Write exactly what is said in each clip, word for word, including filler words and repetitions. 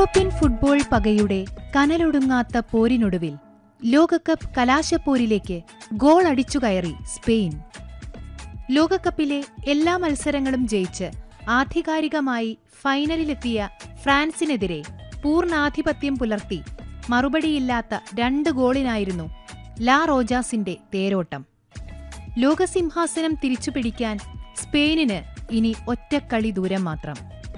European football പകയുടെ കനലൊടുങ്ങാത്ത പോരിനൊടുവിൽ ലോകകപ്പ് കലാശപ്പോരിലേക്ക് goal അടിച്ചുകയറി Spain. ലോകകപ്പിലെ എല്ലാ മത്സരങ്ങളും ജയിച്ച് ആധികാരികമായി ഫൈനലിലെത്തിയ ഫ്രാൻസിനെതിരെ പൂർണ്ണാധിപത്യം പുലർത്തി മറുപടിയില്ലാത്ത രണ്ട് ഗോളിനായിരുന്നു ലാ റോജാസിന്റെ തേരോട്ടം. ലോകസിംഹാസനം തിരിച്ചുപിടിക്കാൻ സ്പെയിനിന് ഇനി ഒറ്റക്കളി ദൂരം മാത്രം.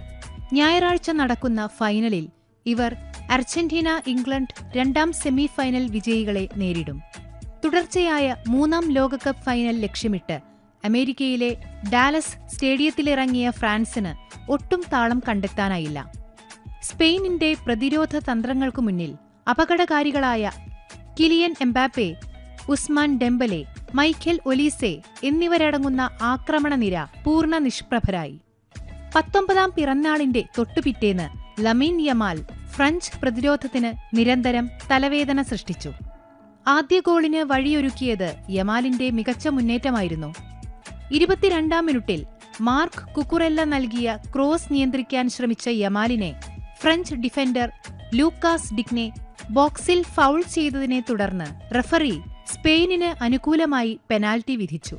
ഞായറാഴ്ച നടക്കുന്ന ഫൈനലിൽ ഇവർ അർജന്റീന ഇംഗ്ലണ്ട് രണ്ടാം സെമി ഫൈനൽ വിജയികളെ നേരിടും. തുടർച്ചയായ മൂന്നാം ലോകകപ്പ് ഫൈനൽ ലക്ഷ്യമിട്ട് അമേരിക്കയിലെ ഡാലസ് സ്റ്റേഡിയത്തിലിറങ്ങിയ ഫ്രാൻസിന് ഒട്ടും താളം കണ്ടെത്താനായില്ല. സ്പെയിനിന്റെ പ്രതിരോധ തന്ത്രങ്ങൾക്കു മുന്നിൽ അപകടകാരികളായ Kylian Mbappe, Ousmane Dembele, Michael Olise എന്നിവരടങ്ങുന്ന ആക്രമണനിര പൂർണ്ണ നിഷ്പ്രഭരായി. പത്തൊമ്പതാം പിറന്നാളിന്റെ തൊട്ടുപിറ്റേന്ന് ലമീൻ യമാൽ ഫ്രഞ്ച് പ്രതിരോധത്തിന് നിരന്തരം തലവേദന സൃഷ്ടിച്ചു. ആദ്യ ഗോളിന് വഴിയൊരുക്കിയത് യമാലിന്റെ മികച്ച മുന്നേറ്റമായിരുന്നു. ഇരുപത്തിരണ്ടാം മിനിറ്റിൽ മാർക്ക് കുക്കുറെല്ല നൽകിയ ക്രോസ് നിയന്ത്രിക്കാൻ ശ്രമിച്ച യമാലിനെ ഫ്രഞ്ച് ഡിഫൻഡർ ലൂക്കാസ് ഡിഗ്നെ ബോക്സിൽ ഫൗൾ ചെയ്തതിനെ തുടർന്ന് റഫറി സ്പെയിനിന് അനുകൂലമായി പെനാൽറ്റി വിധിച്ചു.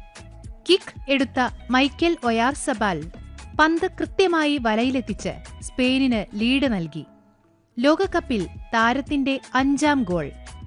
കിക്ക് എടുത്ത മൈക്കൽ ഒയാർസബാൽ പന്ത് കൃത്യമായി വലയിലെത്തിച്ച് സ്പെയിനിന് ലീഡ് നൽകി. ലോകകപ്പിൽ താരത്തിന്റെ അഞ്ചാം ഗോൾ.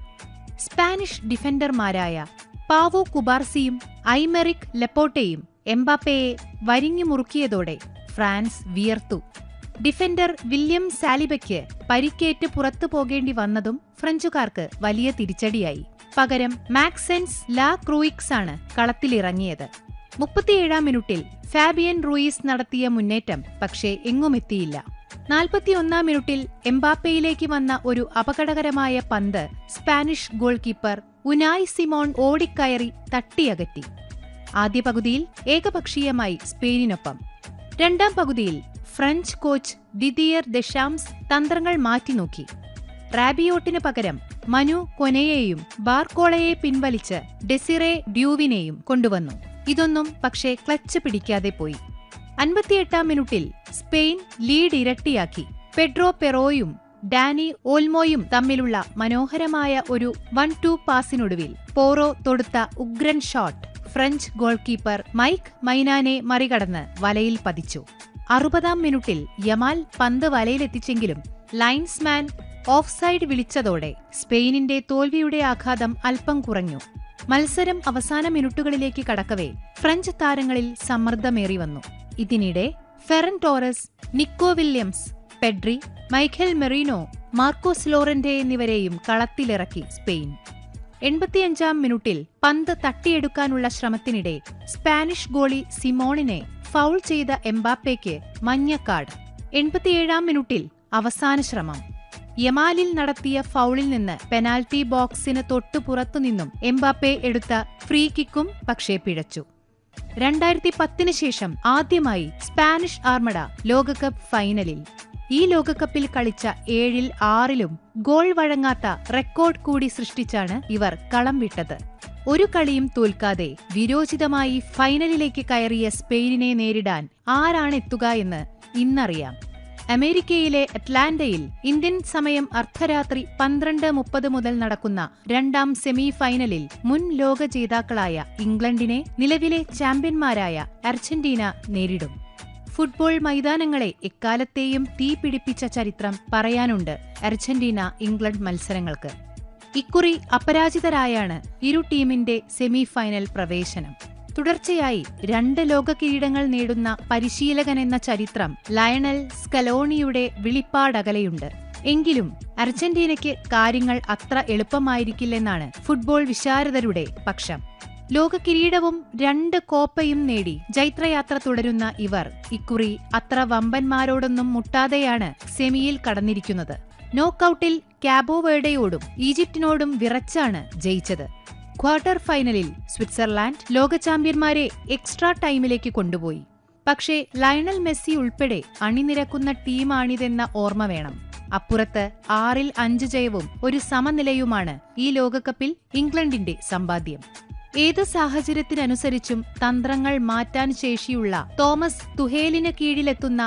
സ്പാനിഷ് ഡിഫൻഡർമാരായ പാവോ കുബാർസിയും ഐമെറിക് ലെപ്പോട്ടയും എംബാപ്പയെ വരിഞ്ഞു മുറുക്കിയതോടെ ഫ്രാൻസ് വിയർത്തു. ഡിഫൻഡർ വില്യം സാലിബയ്ക്ക് പരിക്കേറ്റ് പുറത്തു പോകേണ്ടി വന്നതും ഫ്രഞ്ചുകാർക്ക് വലിയ തിരിച്ചടിയായി. പകരം മാക്സെൻസ് ലാ ക്രൂയിക്സ് ആണ് കളത്തിലിറങ്ങിയത്. മുപ്പത്തിയേഴാം മിനിറ്റിൽ ഫാബിയൻ റൂയിസ് നടത്തിയ മുന്നേറ്റം പക്ഷേ എങ്ങുമെത്തിയില്ല. നാൽപ്പത്തിയൊന്നാം മിനിറ്റിൽ എംബാപ്പയിലേക്ക് വന്ന ഒരു അപകടകരമായ പന്ത് Spanish goal keeper Unai Simon ഓടിക്കയറി തട്ടിയകറ്റി. ആദ്യ പകുതിയിൽ ഏകപക്ഷീയമായി സ്പെയിനിനൊപ്പം. രണ്ടാം പകുതിയിൽ ഫ്രഞ്ച് കോച്ച് ദിദിയർ ദെഷാംസ് തന്ത്രങ്ങൾ മാറ്റിനോക്കി. റാബിയോട്ടിന് പകരം മനു കൊനയെയും ബാർക്കോളയെ പിൻവലിച്ച് ഡെസിറെ ഡ്യൂവിനെയും കൊണ്ടുവന്നു. ഇതൊന്നും പക്ഷേ ക്ലച്ച് പിടിക്കാതെ പോയി. അൻപത്തിയെട്ടാം മിനിറ്റിൽ സ്പെയിൻ ലീഡ് ഇരട്ടിയാക്കി. പെഡ്രോ പെറോയും ഡാനി ഓൽമോയും തമ്മിലുള്ള മനോഹരമായ ഒരു വൺ ടു പാസിനൊടുവിൽ പോറോ തൊടുത്ത ഉഗ്രൻ shot French goal keeper mic മൈനാനെ മറികടന്ന് വലയിൽ പതിച്ചു. അറുപതാം മിനിറ്റിൽ യമാൽ പന്ത് വലയിലെത്തിച്ചെങ്കിലും ലൈൻസ്മാൻ ഓഫ്സൈഡ് വിളിച്ചതോടെ സ്പെയിനിന്റെ തോൽവിയുടെ ആഘാതം അല്പം കുറഞ്ഞു. മത്സരം അവസാന മിനിറ്റുകളിലേക്ക് കടക്കവേ ഫ്രഞ്ച് താരങ്ങളിൽ സമ്മർദ്ദമേറി വന്നു. ഇതിനിടെ Ferran Taurus, Nico Williams, Pedri, മൈഖൽ Merino, Markose ലോറന്റെ എന്നിവരെയും കളത്തിലിറക്കി സ്പെയിൻ. എൺപത്തിയഞ്ചാം മിനിറ്റിൽ പന്ത് തട്ടിയെടുക്കാനുള്ള ശ്രമത്തിനിടെ സ്പാനിഷ് ഗോളി സിമോണിനെ ഫൗൾ ചെയ്ത എംബാപ്പയ്ക്ക് മഞ്ഞക്കാർഡ്. എൺപത്തിയേഴാം മിനിറ്റിൽ അവസാന ശ്രമം. യമാലിൽ നടത്തിയ ഫൗളിൽ നിന്ന് പെനാൽറ്റി ബോക്സിന് തൊട്ടു പുറത്തുനിന്നും എംബാപ്പെ എടുത്ത ഫ്രീ കിക്കും പക്ഷേ പിഴച്ചു. രണ്ടായിരത്തി പത്തിന് ശേഷം ആദ്യമായി സ്പാനിഷ് ആർമഡ ലോകകപ്പ് ഫൈനലിൽ. ഈ ലോകകപ്പിൽ കളിച്ച ഏഴിൽ ആറിലും ഗോൾ വഴങ്ങാത്ത റെക്കോർഡ് കൂടി സൃഷ്ടിച്ചാണ് ഇവർ കളം വിട്ടത്. ഒരു കളിയും തോൽക്കാതെ വിരോചിതമായി ഫൈനലിലേക്ക് കയറിയ സ്പെയിനിനെ നേരിടാൻ ആരാണെത്തുക എന്ന് ഇന്നറിയാം. അമേരിക്കയിലെ അറ്റ്ലാന്റയിൽ ഇന്ത്യൻ സമയം അർദ്ധരാത്രി പന്ത്രണ്ട് മുപ്പത് മുതൽ നടക്കുന്ന രണ്ടാം സെമി ഫൈനലിൽ മുൻ ലോക ജേതാക്കളായ ഇംഗ്ലണ്ടിനെ നിലവിലെ ചാമ്പ്യന്മാരായ അർജന്റീന നേരിടും. ഫുട്ബോൾ മൈതാനങ്ങളെ എക്കാലത്തെയും തീപിടിപ്പിച്ച ചരിത്രം പറയാനുണ്ട് അർജന്റീന ഇംഗ്ലണ്ട് മത്സരങ്ങൾക്ക്. ഇക്കുറി അപരാജിതരായാണ് ഇരു ടീമിന്റെ സെമി ഫൈനൽ പ്രവേശനം. തുടർച്ചയായി രണ്ട് ലോക കിരീടങ്ങൾ നേടുന്ന പരിശീലകനെന്ന ചരിത്രം ലയണൽ സ്കലോണിയുടെ വിളിപ്പാടകലെയുണ്ട്. എങ്കിലും അർജന്റീനയ്ക്ക് കാര്യങ്ങൾ അത്ര എളുപ്പമായിരിക്കില്ലെന്നാണ് ഫുട്ബോൾ വിശാരദരുടെ പക്ഷം. ലോക കിരീടവും രണ്ട് കോപ്പയും നേടി ജൈത്രയാത്ര തുടരുന്ന ഇവർ ഇക്കുറി അത്ര വമ്പന്മാരോടൊന്നും മുട്ടാതെയാണ് സെമിയിൽ കടന്നിരിക്കുന്നത്. നോക്കൌട്ടിൽ കാബോ വെർഡെയോടും ഈജിപ്തിനോടും വിറച്ചാണ് ജയിച്ചത്. ക്വാർട്ടർ ഫൈനലിൽ സ്വിറ്റ്സർലാൻഡ് ലോക ചാമ്പ്യന്മാരെ എക്സ്ട്രാ ടൈമിലേക്ക് കൊണ്ടുപോയി. പക്ഷേ ലയണൽ മെസ്സി ഉൾപ്പെടെ അണിനിരക്കുന്ന ടീമാണിതെന്ന ഓർമ്മ വേണം. അപ്പുറത്ത് ആറിൽ അഞ്ച് ജയവും ഒരു സമനിലയുമാണ് ഈ ലോകകപ്പിൽ ഇംഗ്ലണ്ടിന്റെ സമ്പാദ്യം. ഏത് സാഹചര്യത്തിനനുസരിച്ചും തന്ത്രങ്ങൾ മാറ്റാൻ ശേഷിയുള്ള തോമസ് തുഹേലിന് കീഴിലെത്തുന്ന